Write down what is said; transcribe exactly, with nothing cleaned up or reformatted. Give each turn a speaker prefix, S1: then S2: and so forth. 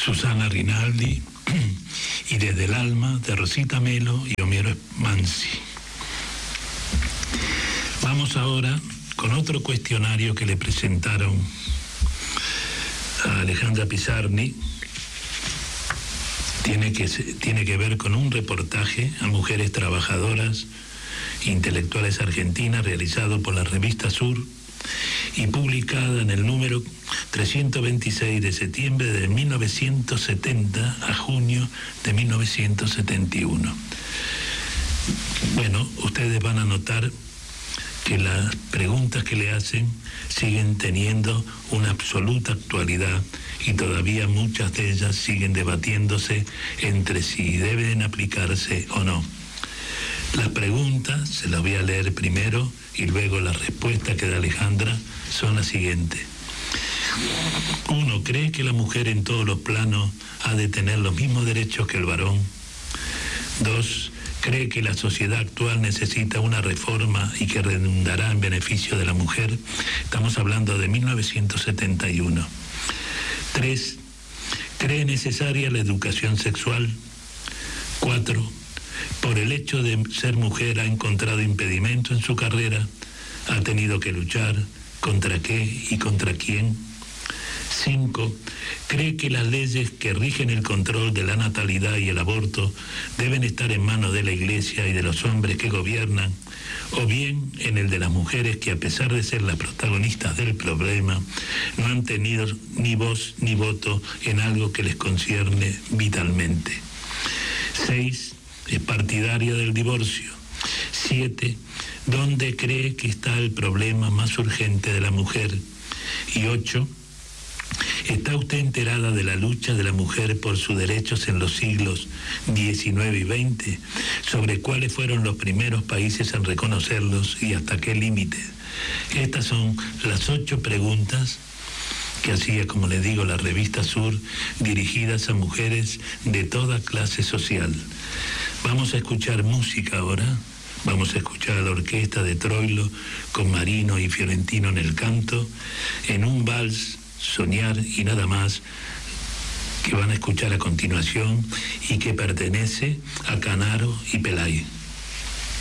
S1: Susana Rinaldi y Desde el alma de Rosita Melo y Homero Mansi. Vamos ahora con otro cuestionario que le presentaron a Alejandra Pizarni. Tiene que, tiene que ver con un reportaje a mujeres trabajadoras intelectuales argentinas realizado por la revista Sur y publicada en el número trescientos veintiséis de septiembre de mil novecientos setenta a junio de mil novecientos setenta y uno. Bueno, ustedes van a notar que las preguntas que le hacen siguen teniendo una absoluta actualidad y todavía muchas de ellas siguen debatiéndose entre si deben aplicarse o no. Las preguntas, se las voy a leer primero y luego la respuesta que da Alejandra son las siguientes. Uno, ¿cree que la mujer en todos los planos ha de tener los mismos derechos que el varón? Dos, ¿cree que la sociedad actual necesita una reforma y que redundará en beneficio de la mujer? Estamos hablando de mil novecientos setenta y uno. Tres, ¿cree necesaria la educación sexual? Cuatro, por el hecho de ser mujer ha encontrado impedimento en su carrera, ha tenido que luchar, ¿contra qué y contra quién? Cinco, ¿cree que las leyes que rigen el control de la natalidad y el aborto deben estar en manos de la Iglesia y de los hombres que gobiernan, o bien en el de las mujeres que, a pesar de ser las protagonistas del problema, no han tenido ni voz ni voto en algo que les concierne vitalmente? Seis, es partidaria del divorcio. Siete, ¿dónde cree que está el problema más urgente de la mujer? Y ocho, ¿está usted enterada de la lucha de la mujer por sus derechos en los siglos diecinueve y veinte? ¿Sobre cuáles fueron los primeros países en reconocerlos y hasta qué límite? Estas son las ocho preguntas que hacía, como les digo, la revista Sur, dirigidas a mujeres de toda clase social. Vamos a escuchar música ahora. Vamos a escuchar a la orquesta de Troilo con Marino y Fiorentino en el canto, en un vals, Soñar y nada más, que van a escuchar a continuación y que pertenece a Canaro y Pelay.